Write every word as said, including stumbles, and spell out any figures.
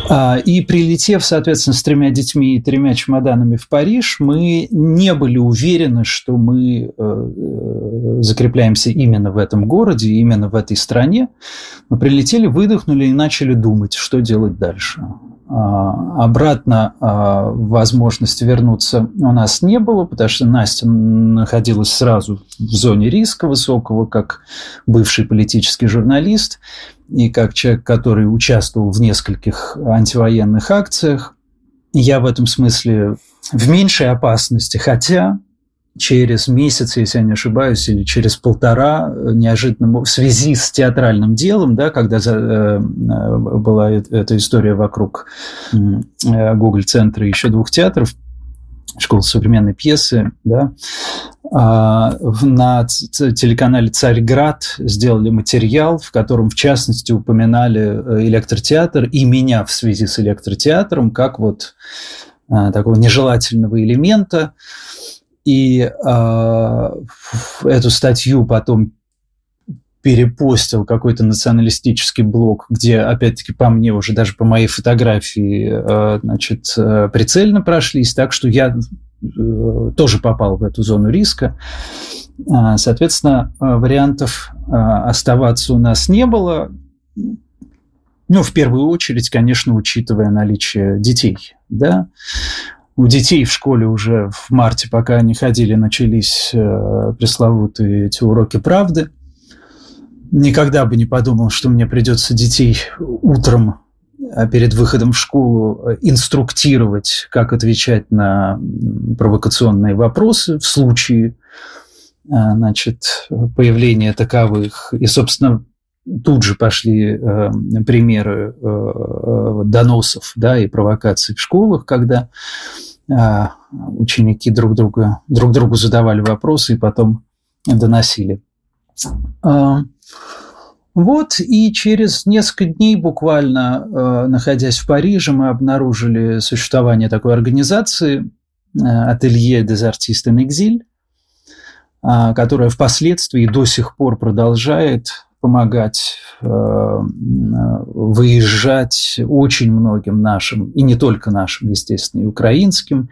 И прилетев, соответственно, с тремя детьми и тремя чемоданами в Париж, мы не были уверены, что мы закрепляемся именно в этом городе, именно в этой стране. Мы прилетели, выдохнули и начали думать, что делать дальше. Обратно возможности вернуться у нас не было, потому что Настя находилась сразу в зоне риска высокого, как бывший политический журналист и как человек, который участвовал в нескольких антивоенных акциях. Я в этом смысле в меньшей опасности, хотя через месяц, если я не ошибаюсь, или через полтора, неожиданно, в связи с театральным делом, да, когда э, была эта история вокруг э, Гоголь-центра и еще двух театров, школы современной пьесы, да, а, на телеканале «Царьград» сделали материал, в котором, в частности, упоминали электротеатр и меня в связи с электротеатром как вот а, такого нежелательного элемента. И э, эту статью потом перепостил какой-то националистический блог, где, опять-таки, по мне, уже даже по моей фотографии, э, значит, э, прицельно прошлись, так что я э, тоже попал в эту зону риска. Э, соответственно, э, вариантов э, оставаться у нас не было. Ну, в первую очередь, конечно, учитывая наличие детей, да. У детей в школе уже в марте, пока они ходили, начались э, пресловутые эти уроки правды. Никогда бы не подумал, что мне придется детей утром перед выходом в школу инструктировать, как отвечать на провокационные вопросы в случае, э, значит, появления таковых. И, собственно, тут же пошли э, примеры э, доносов, да, и провокаций в школах, когда э, ученики друг, друга, друг другу задавали вопросы и потом доносили. Э, вот, и через несколько дней буквально, э, находясь в Париже, мы обнаружили существование такой организации э, «Ателье des artistes en exil», э, которая впоследствии до сих пор продолжает помогать э, выезжать очень многим нашим, и не только нашим, естественно, и украинским,